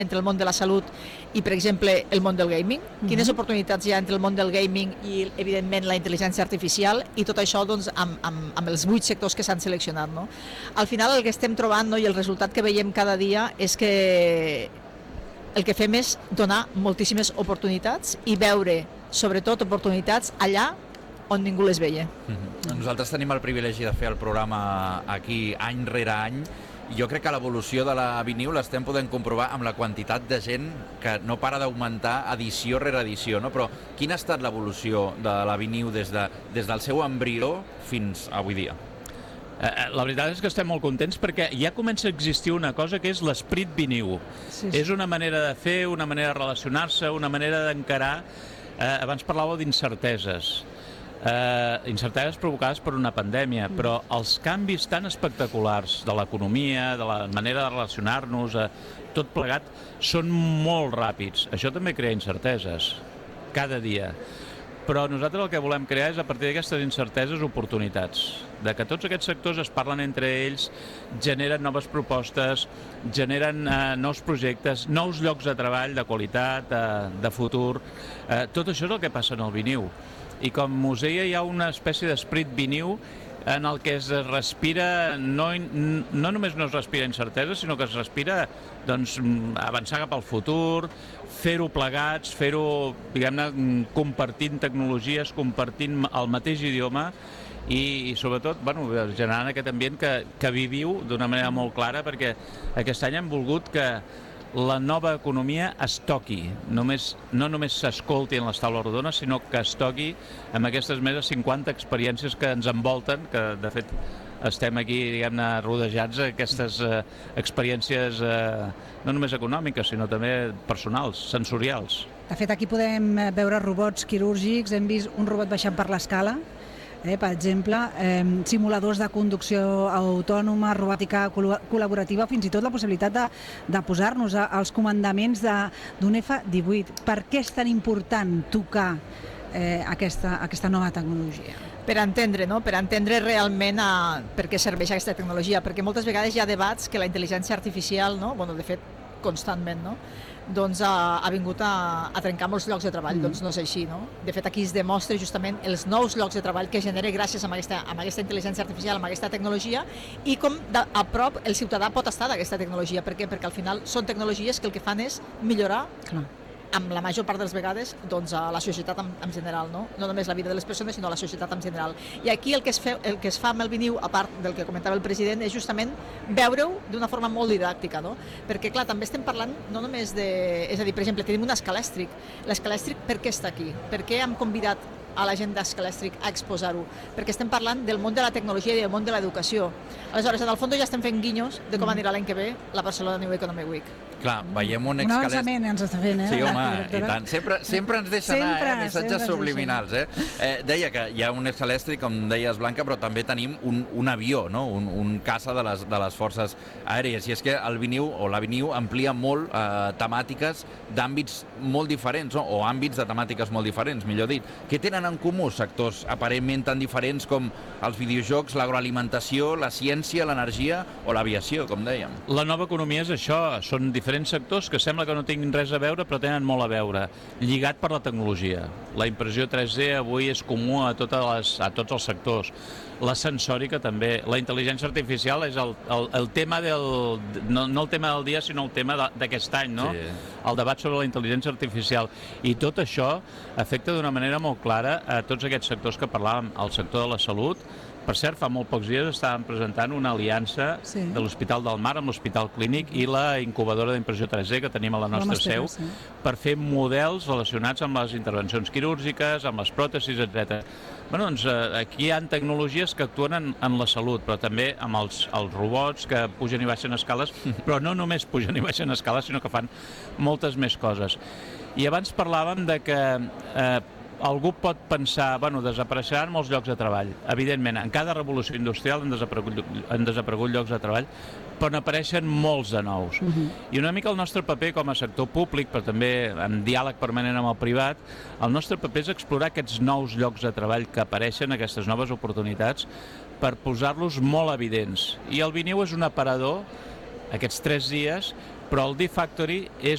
entre el món de la salut i, per exemple, el món del gaming? Quines oportunitats hi ha entre el món del gaming i, evidentment, la intel·ligència artificial i tot això doncs, amb els 8 sectors que s'han seleccionat, no? Al final el que estem trobant, no, i el resultat que veiem cada dia és que el que fem és donar moltíssimes oportunitats i veure, sobretot, oportunitats allà on ningú les veia. Nosaltres tenim el privilegi de fer el programa aquí any rere any. Jo crec que l'evolució de la Biniu l'estem podent comprovar amb la quantitat de gent que no para d'augmentar edició rere edició, no? Però quina ha estat l'evolució de la Biniu des del seu embrió fins avui dia? La veritat és que estem molt contents perquè ja comença a existir una cosa que és l'esprit Biniu. És una manera de fer, una manera de relacionar-se, una manera d'encarar. Abans parlàveu d'incerteses. Incerteses provocades per una pandèmia, però els canvis tan espectaculars de l'economia, de la manera de relacionar-nos, tot plegat, són molt ràpids. Això també crea incerteses, cada dia. Però nosaltres el que volem crear és, a partir d'aquestes incerteses, oportunitats. De que tots aquests sectors es parlen entre ells, generen noves propostes, generen nous projectes, nous llocs de treball de qualitat, de futur. Tot això és el que passa en el Biniu. I com us deia, hi ha una espècie d'esprit Biniu en el que es respira, no només no es respira incertesa, sinó que es respira avançar cap al futur, fer-ho plegats, fer-ho, diguem-ne, compartint tecnologies, compartint el mateix idioma i sobretot, generant aquest ambient que viviu d'una manera molt clara, perquè aquest any hem volgut que la nova economia es toqui, no només s'escolti en les taules rodones, sinó que es toqui amb aquestes més de 50 experiències que ens envolten, que de fet estem aquí, diguem-ne, rodejats d'aquestes experiències no només econòmiques, sinó també personals, sensorials. De fet, aquí podem veure robots quirúrgics, hem vist un robot baixant per l'escala, per exemple, simuladors de conducció autònoma, robòtica col·laborativa, fins i tot la possibilitat de posar-nos als comandaments d'un F-18. Per què és tan important tocar aquesta nova tecnologia? Per entendre, no? Per entendre realment per què serveix aquesta tecnologia, perquè moltes vegades hi ha debats que la intel·ligència artificial, no? De fet, constantment, no? Doncs ha vingut a trencar molts llocs de treball, doncs no és així, no? De fet, aquí es demostra justament els nous llocs de treball que genera gràcies a aquesta intel·ligència artificial, a aquesta tecnologia, i com a prop el ciutadà pot estar d'aquesta tecnologia. Per què? Perquè al final són tecnologies que el que fan és millorar amb la major part de les vegades doncs, a la societat en general, no? No només la vida de les persones, sinó la societat en general. I aquí el que es fa amb el Biniu, a part del que comentava el president, és justament veure-ho d'una forma molt didàctica, no? Perquè, clar, també estem parlant no només és a dir, per exemple, tenim un escalèstric. L'escalèstric per què està aquí? Per què hem convidat a la gent d'Escalèstric a exposar-ho? Perquè estem parlant del món de la tecnologia i del món de l'educació. Aleshores, en el fons ja estem fent guinyos de com anirà l'any que ve la Barcelona New Economic Week. Clar, veiem un Un avançament ens està fent, Sí, home, i tant. Sempre ens deixa anar, missatges subliminals. Deia que hi ha un escalèstric, com deies, Blanca, però també tenim un avió, no? Un caça de les forces aèries. I és que el Biniu, o la Biniu, amplia molt temàtiques d'àmbits molt diferents, no? O àmbits de temàtiques molt diferents, millor dit. Què tenen en comú sectors aparentment tan diferents com els videojocs, l'agroalimentació, la ciència, l'energia o l'aviació, com dèiem? La nova economia és això, són diferents sectors que sembla que no tinguin res a veure, però tenen molt a veure, lligat per la tecnologia. La impressió 3D avui és comú a tots els sectors. La sensòrica també. La intel·ligència artificial és el tema no el tema del dia, sinó el tema d'aquest any, no? Sí. El debat sobre la intel·ligència artificial. I tot això afecta d'una manera molt clara a tots aquests sectors que parlàvem. El sector de la salut. Per cert, fa molt pocs dies estàvem presentant una aliança de l'Hospital del Mar amb l'Hospital Clínic i la incubadora d'impressió 3D que tenim a la nostra seu per fer models relacionats amb les intervencions quirúrgiques, amb les pròtesis, etc. Doncs aquí hi ha tecnologies que actuen en la salut, però també amb els robots que pugen i baixen escales, però no només pugen i baixen escales, sinó que fan moltes més coses. I abans parlàvem de que algú pot pensar, desapareixeran molts llocs de treball. Evidentment, en cada revolució industrial han desaparegut llocs de treball, però n'apareixen molts de nous. I una mica el nostre paper com a sector públic, però també en diàleg permanent amb el privat, el nostre paper és explorar aquests nous llocs de treball que apareixen, aquestes noves oportunitats, per posar-los molt evidents. I el Biniu és un aparador, aquests 3 dies, però el D-Factory és